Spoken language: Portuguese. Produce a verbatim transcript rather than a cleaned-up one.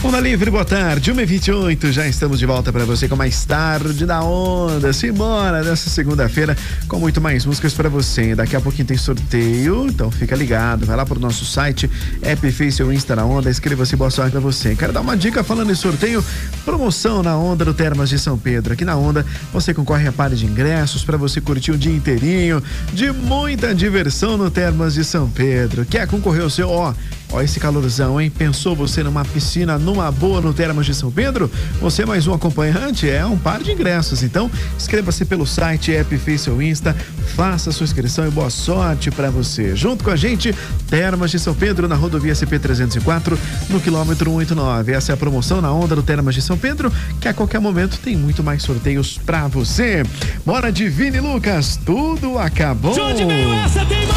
Onda Livre, boa tarde, uma e vinte e oito, já estamos de volta para você com mais tarde da Onda. Simbora nessa segunda-feira com muito mais músicas para você. Daqui a pouquinho tem sorteio, então fica ligado, vai lá pro nosso site, app, Face ou Insta na Onda, inscreva-se, boa sorte pra você. Quero dar uma dica falando em sorteio, promoção na Onda do Termas de São Pedro. Aqui na Onda você concorre a pares de ingressos para você curtir o dia inteirinho de muita diversão no Termas de São Pedro. Quer concorrer ao seu, ó, ó esse calorzão, hein? Pensou você numa piscina, numa boa no Termas de São Pedro? Você mais um acompanhante é um par de ingressos. Então, inscreva-se pelo site, app, Face ou Insta, faça sua inscrição e boa sorte pra você. Junto com a gente, Termas de São Pedro, na rodovia C P trezentos e quatro, no quilômetro cento e oitenta e nove. Essa é a promoção na Onda do Termas de São Pedro, que a qualquer momento tem muito mais sorteios pra você. Bora de Vini Lucas, tudo acabou. De onde veio essa, tem